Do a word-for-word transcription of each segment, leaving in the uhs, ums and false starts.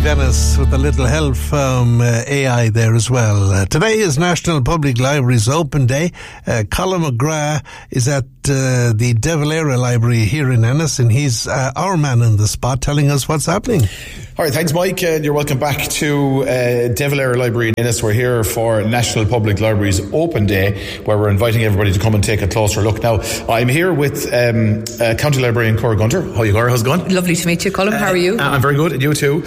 Dennis with a little help from uh, A I there as well. Uh, today is National Public Library's Open Day. Uh, Colin McGrath is at uh, the De Valera Library here in Ennis, and he's uh, our man on the spot telling us what's happening. All right, thanks, Mike, and you're welcome back to uh, De Valera Library in Ennis. We're here for National Public Library's Open Day, where we're inviting everybody to come and take a closer look. Now, I'm here with um, uh, County Librarian Cora Gunter. How are you, Cora? How's it going? Lovely to meet you, Colin. How are you? Uh, I'm very good, and you too.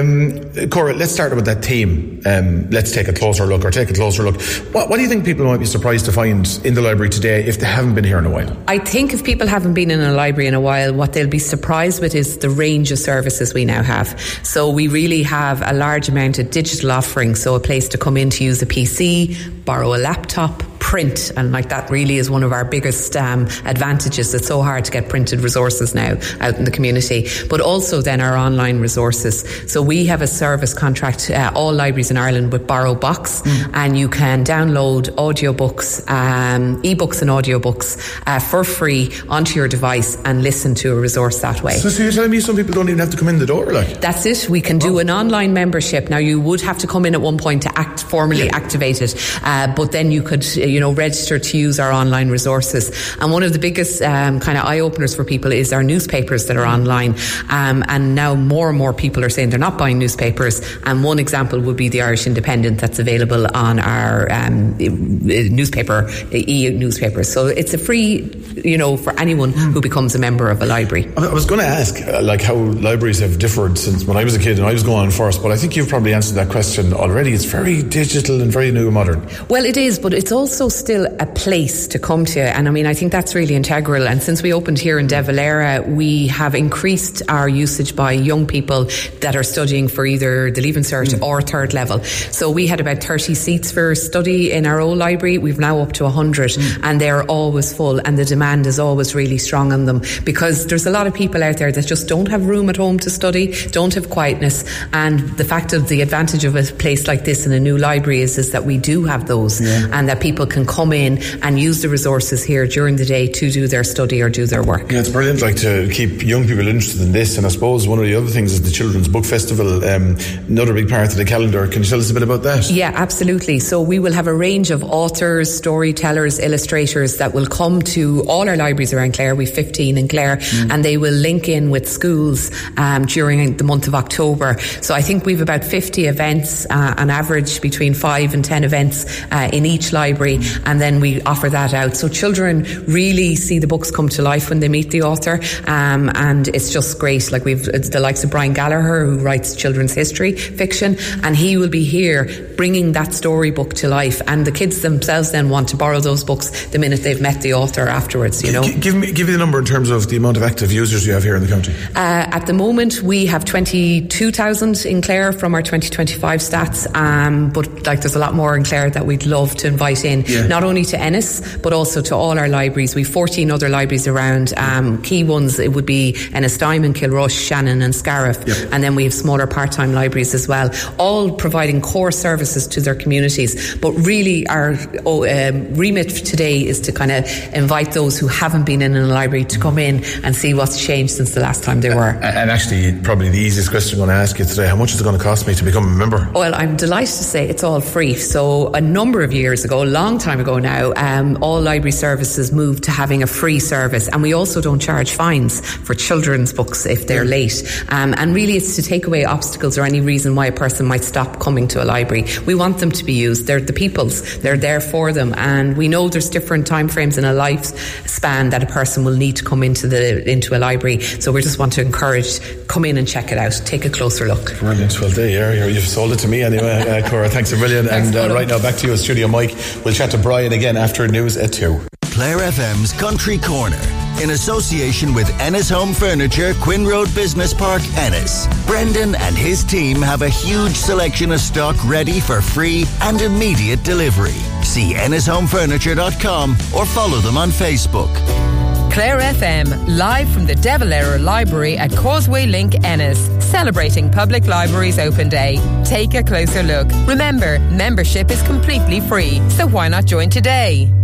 Um, Cora, let's start with that theme. Um, let's take a closer look, or take a closer look. What, what do you think people might be surprised to find in the library today if they haven't been here in a while? I think if people haven't been in a library in a while, what they'll be surprised with is the range of services we now have. So we really have a large amount of digital offerings, so a place to come in to use a P C, borrow a laptop, print, and like that really is one of our biggest um, advantages. It's so hard to get printed resources now out in the community, but also then our online resources. So we have a service contract, uh, all libraries in Ireland, with Borrow Box, mm. and you can download audiobooks, um, ebooks and audiobooks uh, for free onto your device and listen to a resource that way. So, so you're telling me some people don't even have to come in the door, like? That's it. We can do oh. an online membership. Now you would have to come in at one point to act formally yeah. activate it, uh, but then you could, you know, register to use our online resources. And one of the biggest um, kind of eye-openers for people is our newspapers that are online. Um, and now more and more people are saying they're not buying newspapers. And one example would be the Irish Independent that's available on our um, newspaper, e-newspaper. So it's a free, you know, for anyone mm. who becomes a member of a library. I was going to ask, uh, like, how libraries have differed since when I was a kid and I was going on first, but I think you've probably answered that question already. It's very digital and very new and modern. Well, it is, but it's also still a place to come to, and I mean I think that's really integral. And since we opened here in De Valera, we have increased our usage by young people that are studying for either the Leaving Cert mm. or third level. So we had about thirty seats for study in our old library. We've now up to one hundred mm. and they're always full, and the demand is always really strong on them, because there's a lot of people out there that just don't have room at home to study, don't have quietness, and the fact of the advantage of a place like this in a new library is, is that we do have those yeah. and that people can come in and use the resources here during the day to do their study or do their work. Yeah, it's brilliant, like, to keep young people interested in this. And I suppose one of the other things is the Children's Book Festival, um, another big part of the calendar. Can you tell us a bit about that? Yeah, absolutely. So we will have a range of authors, storytellers, illustrators that will come to all our libraries around Clare. We've fifteen in Clare, mm. and they will link in with schools um, during the month of October. So I think we've about fifty events, uh, on average between five and ten events uh, in each library, mm. and then we offer that out. So children really see the books come to life when they meet the author, um, and it's just great. Like, we've the likes of Brian Gallagher, who writes children's history fiction, and he will be here bringing that storybook to life, and the kids themselves then want to borrow those books the minute they've met the author afterwards, you know. G- give me give me the number in terms of the amount of active users you have here in the county. Uh, at the moment we have twenty-two thousand in Clare from our twenty twenty-five stats, um, but like there's a lot more in Clare that we'd love to invite in, yeah. not only to Ennis but also to all our libraries. We've fourteen other libraries around. Um, key ones, it would be Ennistimon, Kilrush, Shannon and Scariff, yep. and then we have smaller part-time libraries as well, all providing core services to their communities. But really our oh, um, remit today is to kind of invite those who haven't been in a library to come in and see what's changed since the last time they were. Uh, and actually, probably the easiest question I'm going to ask you today: how much is it going to cost me to become a member? Well, I'm delighted to say it's all free. So a number of years ago, a long time ago now, um, all library services moved to having a free service, and we also don't charge fines for children's books if they're late. Um, and really it's to take away obstacles or any reason why a person might stop coming to a library. We want them to be used. They're the people's. They're there for them, and we know there's different time frames in a lifespan that a person will need to come into the into a library. So we just want to encourage, come in and check it out, take a closer look. Brilliant. Well, there you are. You've sold it to me anyway, uh, Cora. Thanks a million. Thanks, and uh, right now back to you in studio, Mike. We'll chat to Brian again after news at two. Clare F M's Country Corner, in association with Ennis Home Furniture, Quinn Road Business Park, Ennis. Brendan and his team have a huge selection of stock ready for free and immediate delivery. See ennis home furniture dot com or follow them on Facebook. Clare F M, live from the De Valera Library at Causeway Link, Ennis, celebrating Public Libraries Open Day. Take a closer look. Remember, membership is completely free, so why not join today?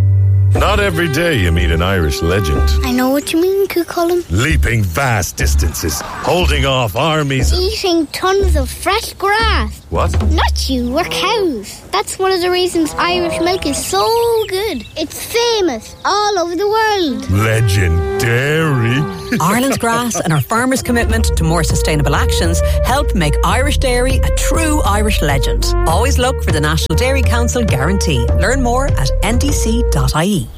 Not every day you meet an Irish legend. I know what you mean, Cucullin. Leaping vast distances, holding off armies. Eating tons of fresh grass. What? Not you, we're cows. That's one of the reasons Irish milk is so good. It's famous all over the world. Legendary. Ireland's grass and our farmers' commitment to more sustainable actions help make Irish dairy a true Irish legend. Always look for the National Dairy Council guarantee. Learn more at n d c dot i e.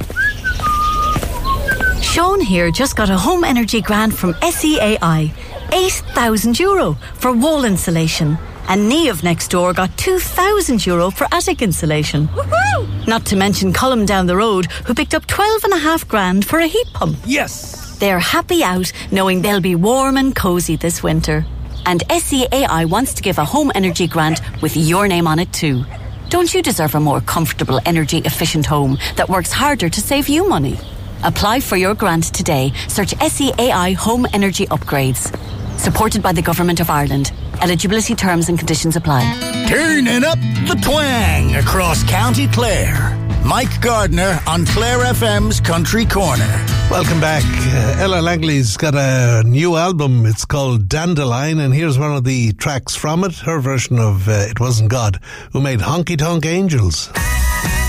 Sean here just got a home energy grant from S E A I. eight thousand euro for wall insulation. And Niamh next door got two thousand euro for attic insulation. Woohoo! Not to mention Colm down the road, who picked up twelve and a half grand for a heat pump. Yes! They're happy out knowing they'll be warm and cosy this winter. And S E A I wants to give a home energy grant with your name on it too. Don't you deserve a more comfortable, energy-efficient home that works harder to save you money? Apply for your grant today. Search S E A I Home Energy Upgrades. Supported by the Government of Ireland. Eligibility terms and conditions apply. Turning up the twang across County Clare. Mike Gardner on Clare F M's Country Corner. Welcome back. Uh, Ella Langley's got a new album. It's called Dandelion, and here's one of the tracks from it. Her version of uh, It Wasn't God, who made Honky Tonk Angels.